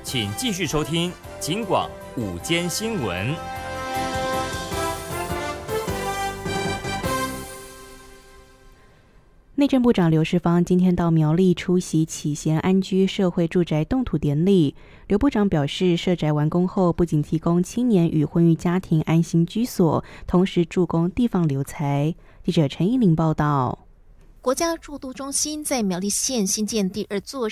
请继续收听警广午间新闻。 内政部长刘世芳今天到苗栗出席启贤安居社会住宅动土典礼。刘部长表示，社宅完工后不仅提供青年与婚育家庭安心居所，同时助攻地方留才。记者陈依玲报道。 国家住都中心在苗栗县新建第2座